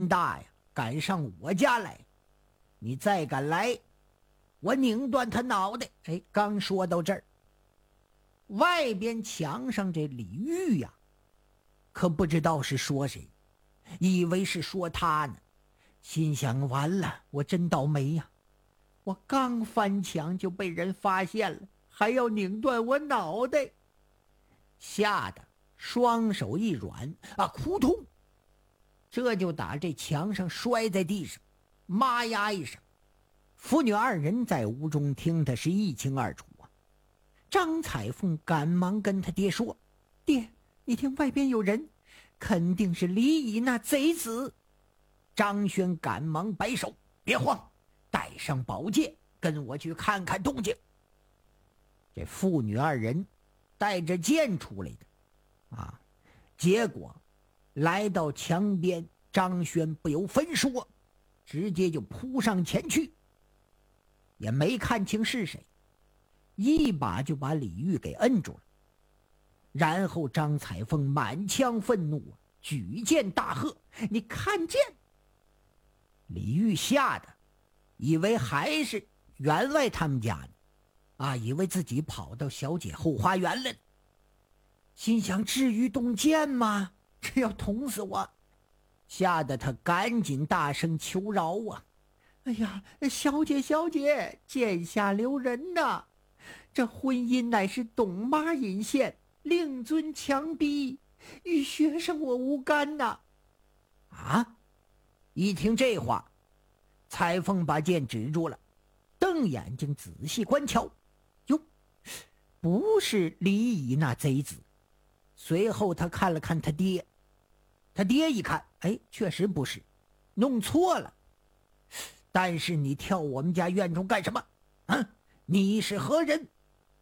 胆大呀，敢上我家来，你再敢来，我拧断他脑袋。哎，刚说到这儿，外边墙上这李煜呀，可不知道是说谁，以为是说他呢，心想完了，我真倒霉呀，我刚翻墙就被人发现了，还要拧断我脑袋，吓得双手一软啊，扑通，这就打这墙上摔在地上，妈呀一声。父女二人在屋中听得是一清二楚啊。张彩凤赶忙跟他爹说：“爹，你听外边有人，肯定是李乙那贼子。”张轩赶忙摆手：“别慌，带上宝剑，跟我去看看动静。”这父女二人带着剑出来的结果来到墙边，张轩不由分说，直接就扑上前去，也没看清是谁，一把就把李煜给摁住了。然后张彩凤满腔愤怒举剑大喝：“你看剑！”李煜吓得以为还是员外他们家呢，以为自己跑到小姐后花园了，心想至于动剑吗？这要捅死我！吓得他赶紧大声求饶啊！“哎呀，小姐小姐，剑下留人呐！这婚姻乃是董妈引线，令尊强逼，与学生我无干呐！”一听这话，彩凤把剑止住了，瞪眼睛仔细观瞧，哟，不是李乙那贼子。随后他看了看他爹，他爹一看，哎，确实不是，弄错了。但是你跳我们家院中干什么？你是何人？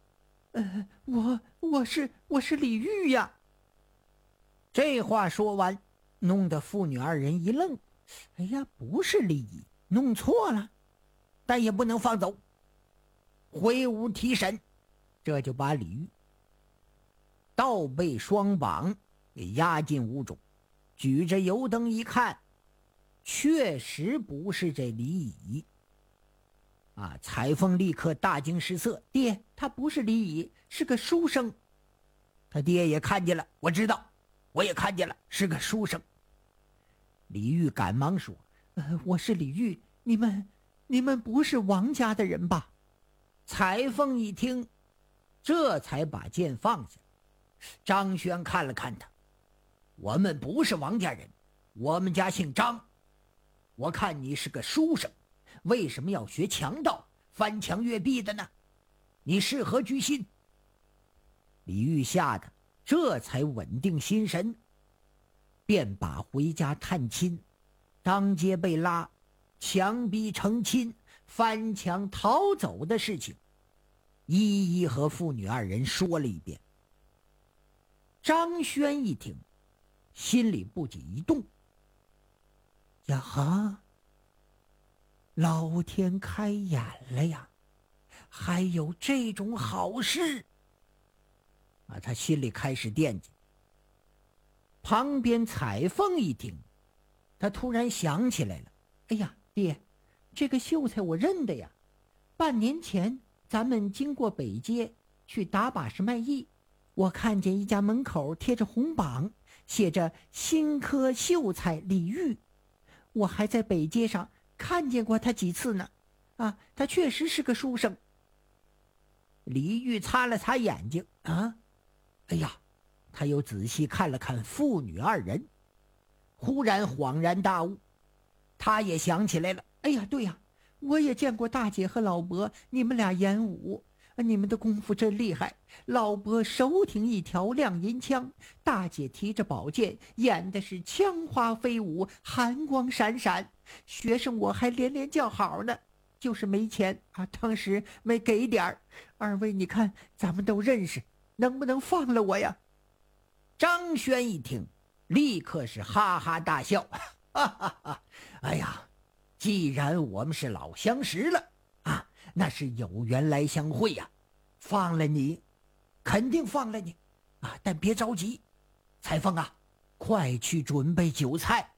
我是李煜呀。这话说完，弄得父女二人一愣。哎呀，不是李乙，弄错了，但也不能放走，回屋提审。这就把李煜倒背双绑给押进屋中，举着油灯一看，确实不是这李乙。彩凤立刻大惊失色：“爹，他不是李乙，是个书生。”他爹也看见了，我知道，我也看见了，是个书生。李煜赶忙说：“我是李煜，你们不是王家的人吧？”彩凤一听，这才把剑放下。张轩看了看他：“我们不是王家人，我们家姓张。我看你是个书生，为什么要学强盗，翻墙越壁的呢？你是何居心？”李煜吓得这才稳定心神，便把回家探亲、当街被拉、强逼成亲、翻墙逃走的事情一一和父女二人说了一遍。张轩一听，心里不禁一动，呀哈，老天开眼了呀，还有这种好事他心里开始惦记。旁边彩凤一听，他突然想起来了：“哎呀，爹，这个秀才我认得呀，半年前咱们经过北街去打把式卖艺，我看见一家门口贴着红榜，写着新科秀才李煜，我还在北街上看见过他几次呢。他确实是个书生。”李煜擦了擦眼睛，哎呀，他又仔细看了看父女二人，忽然恍然大悟，他也想起来了：“哎呀，对呀，我也见过大姐和老伯你们俩演武，你们的功夫真厉害。老伯手挺一条亮银枪，大姐提着宝剑，演的是枪花飞舞，寒光闪闪。学生我还连连叫好呢，就是没钱当时没给点儿。二位你看，咱们都认识，能不能放了我呀？”张轩一听，立刻是哈哈大笑：“哎呀，既然我们是老相识了那是有缘来相会呀，放了你，肯定放了你但别着急，彩凤快去准备酒菜，